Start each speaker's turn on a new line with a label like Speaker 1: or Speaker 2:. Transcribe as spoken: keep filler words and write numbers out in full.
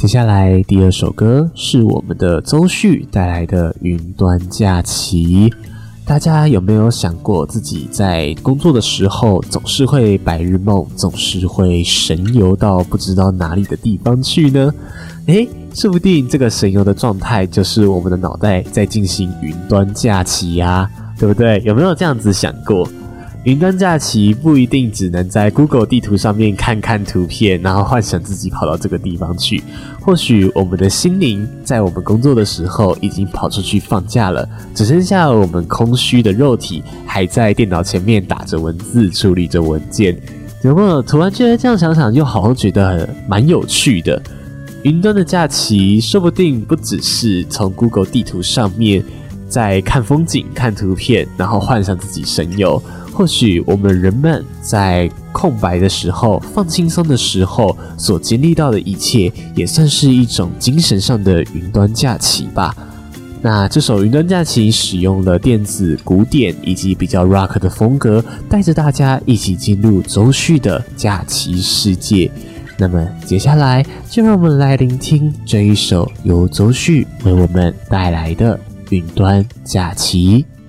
Speaker 1: 接下来第二首歌是我们的周旭带来的云端假期。大家有没有想过自己在工作的时候总是会白日梦，总是会神游到不知道哪里的地方去呢？诶，说不定这个神游的状态就是我们的脑袋在进行云端假期啊，对不对？有没有这样子想过？云端假期不一定只能在 Google 地图上面看看图片，然后幻想自己跑到这个地方去。或许我们的心灵在我们工作的时候已经跑出去放假了，只剩下我们空虚的肉体还在电脑前面打着文字，处理着文件。有没有突然觉得这样想想，又好像觉得蛮有趣的？云端的假期说不定不只是从 Google 地图上面在看风景、看图片，然后幻想自己神游。或许我们人们在空白的时候、放轻松的时候所经历到的一切，也算是一种精神上的云端假期吧。那这首云端假期使用了电子、古典以及比较 rock 的风格，带着大家一起进入周旭的假期世界。那么接下来就让我们来聆听这一首由周旭为我们带来的云端假期。